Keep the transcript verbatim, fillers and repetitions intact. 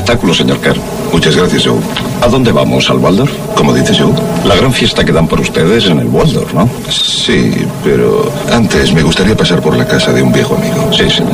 espectáculo, señor Kern. Muchas gracias, Joe. ¿A dónde vamos? ¿Al Waldorf? ¿Cómo dices, Joe? La gran fiesta que dan por ustedes en el Waldorf, ¿no? Sí, pero antes me gustaría pasar por la casa de un viejo amigo. Sí, señor.